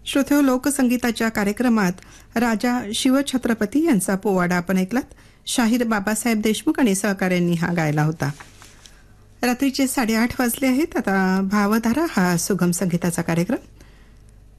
श्रोते लोकसंगीताच्या कार्यक्रमात राजा शिवछत्रपती यांचा पोवाडा आपण ऐकलात. शाहीर बाबासाहेब देशमुख आणि सहकाऱ्यांनी हा गायला होता. रात्रीचे 8:30 वाजले आहेत. आता भावधारा हा सुगम संगीताचा कार्यक्रम.